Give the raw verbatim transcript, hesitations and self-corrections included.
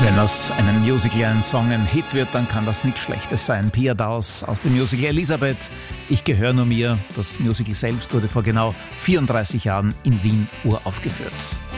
Wenn aus einem Musical ein Song ein Hit wird, dann kann das nichts Schlechtes sein. Pia Daus aus dem Musical Elisabeth, Ich gehöre nur mir. Das Musical selbst wurde vor genau vierunddreißig Jahren in Wien uraufgeführt.